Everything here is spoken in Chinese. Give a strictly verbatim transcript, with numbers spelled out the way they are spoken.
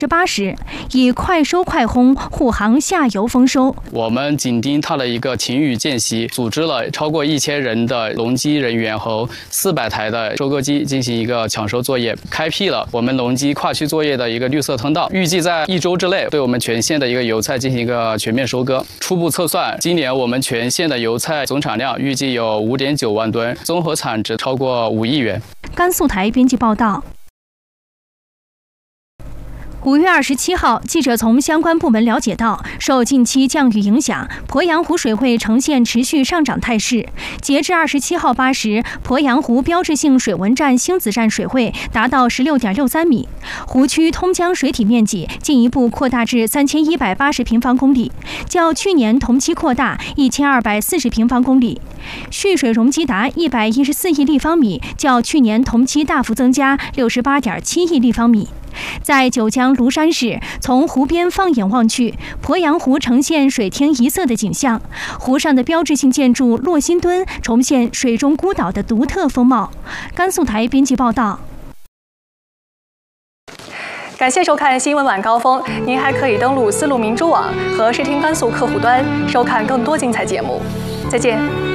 之八时，以快收快烘护航下游丰收。 我们紧盯它的一个晴雨间隙，组织了超过一千人的农机人员和四百台的收割机进行一个抢收作业，开辟了我们农机跨区作业的一个绿色通道。预计在一周之内，对我们全县的一个油菜进行一个全面收割。初步测算，今年我们全县的油菜总产量预计有五点九万吨，综合产值超过五亿元。 甘肃台编辑报道。五月二十七号，记者从相关部门了解到，受近期降雨影响，鄱阳湖水位呈现持续上涨态势。截至二十七号八时，鄱阳湖标志性水文站星子站水位达到十六点六三米，湖区通江水体面积进一步扩大至三千一百八十平方公里，较去年同期扩大一千二百四十平方公里。蓄水容积达一百一十四亿立方米，较去年同期大幅增加六十八点七亿立方米。在九江芦山市，从湖边放眼望去，鄱阳湖呈现水天一色的景象，湖上的标志性建筑洛辛墩重现水中孤岛的独特风貌。甘肃台编辑报道。 感谢收看新闻晚高峰，您还可以登录丝路明珠网和视听甘肃客户端收看更多精彩节目。再见。